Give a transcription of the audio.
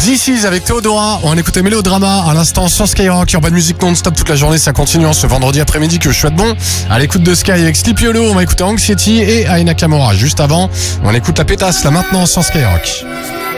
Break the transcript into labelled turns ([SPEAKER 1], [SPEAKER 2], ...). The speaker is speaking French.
[SPEAKER 1] This is avec Théodora. On a écouté Mélodrama à l'instant sur Skyrock. Urban Music non-stop toute la journée. Ça continue ce vendredi après-midi que je souhaite bon. À l'écoute de Sky avec Sleepy Hollow. On va écouter Anxiety et Aina Kamura. Juste avant, on écoute la pétasse là maintenant sur Skyrock.